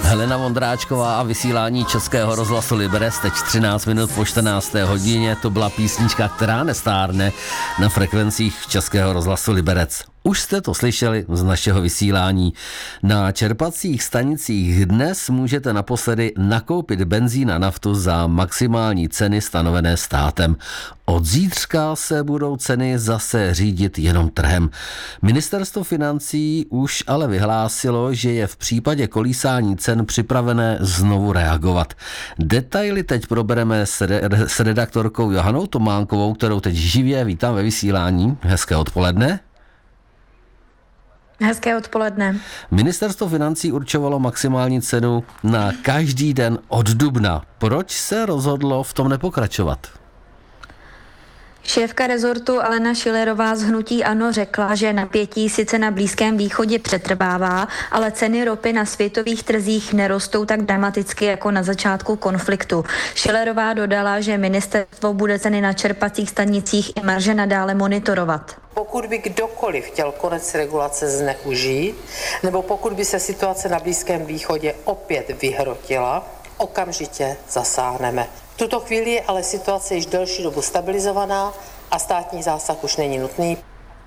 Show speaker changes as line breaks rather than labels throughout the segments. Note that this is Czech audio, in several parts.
Helena Vondráčková a vysílání Českého rozhlasu Liberec, teď 13 minut po 14. hodině, to byla písnička, která nestárne na frekvencích Českého rozhlasu Liberec. Už jste to slyšeli z našeho vysílání. Na čerpacích stanicích dnes můžete naposledy nakoupit benzín a naftu za maximální ceny stanovené státem. Od zítřka se budou ceny zase řídit jenom trhem. Ministerstvo financí už ale vyhlásilo, že je v případě kolísání cen připravené znovu reagovat. Detaily teď probereme s redaktorkou Johanou Tománkovou, kterou teď živě vítám ve vysílání. Hezké odpoledne.
Hezké odpoledne.
Ministerstvo financí určovalo maximální cenu na každý den od dubna. Proč se rozhodlo v tom nepokračovat?
Šéfka rezortu Alena Schillerová z hnutí ANO řekla, že napětí sice na Blízkém východě přetrvává, ale ceny ropy na světových trzích nerostou tak dramaticky jako na začátku konfliktu. Schillerová dodala, že ministerstvo bude ceny na čerpacích stanicích i marže nadále monitorovat.
Pokud by kdokoliv chtěl konec regulace zneužít, nebo pokud by se situace na Blízkém východě opět vyhrotila, okamžitě zasáhneme. V tuto chvíli je ale situace již delší dobu stabilizovaná a státní zásah už není nutný.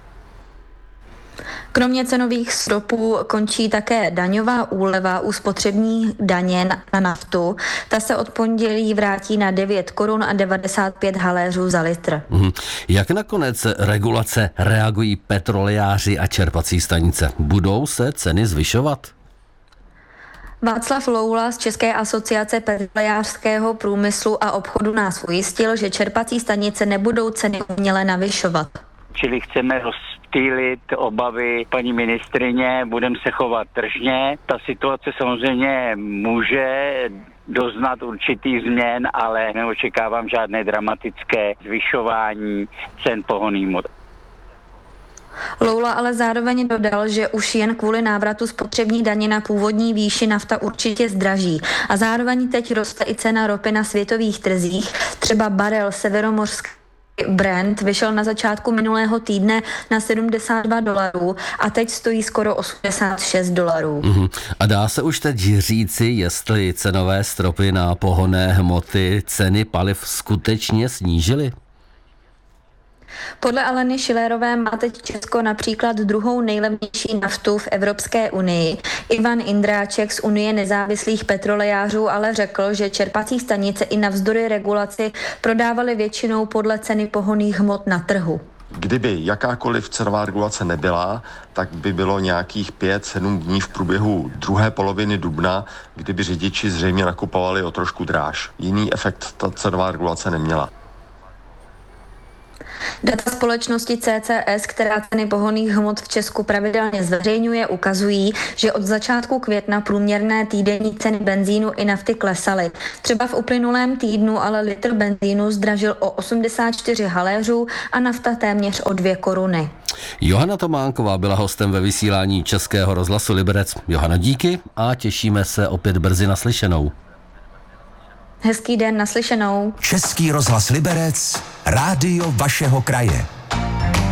Kromě cenových stropů končí také daňová úleva u spotřební daně na naftu. Ta se od pondělí vrátí na 9 korun a 95 haléřů za litr.
Jak nakonec regulace reagují petrolejáři a čerpací stanice? Budou se ceny zvyšovat?
Václav Loula z České asociace petrolejářského průmyslu a obchodu nás ujistil, že čerpací stanice nebudou ceny uměle navyšovat.
Čili chceme rozptýlit obavy paní ministryně, budeme se chovat tržně. Ta situace samozřejmě může doznat určitých změn, ale neočekávám žádné dramatické zvyšování cen pohonných hmot.
Loula ale zároveň dodal, že už jen kvůli návratu spotřební daně na původní výši nafta určitě zdraží. A zároveň teď roste i cena ropy na světových trzích. Třeba barel severomořský Brent vyšel na začátku minulého týdne na $72 a teď stojí skoro $86.
A dá se už teď říci, jestli cenové stropy na pohonné hmoty ceny paliv skutečně snížily?
Podle Aleny Schillerové má teď Česko například druhou nejlevnější naftu v Evropské unii. Ivan Indráček z Unie nezávislých petrolejářů ale řekl, že čerpací stanice i navzdory regulaci prodávaly většinou podle ceny pohonných hmot na trhu.
Kdyby jakákoliv cenová regulace nebyla, tak by bylo nějakých 5-7 dní v průběhu druhé poloviny dubna, kdyby řidiči zřejmě nakupovali o trošku dráž. Jiný efekt ta cenová regulace neměla.
Data společnosti CCS, která ceny pohonných hmot v Česku pravidelně zveřejňuje, ukazují, že od začátku května průměrné týdenní ceny benzínu i nafty klesaly. Třeba v uplynulém týdnu ale litr benzínu zdražil o 84 haléřů a nafta téměř o 2 koruny.
Johana Tománková byla hostem ve vysílání Českého rozhlasu Liberec. Johana, díky a těšíme se opět brzy naslyšenou.
Hezký den, naslyšenou.
Český rozhlas Liberec, rádio vašeho kraje.